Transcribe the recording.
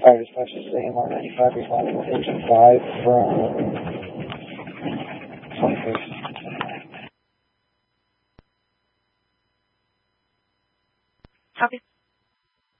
Fire dispatches AMR 95 responding with engine 5 from 21st. Copy.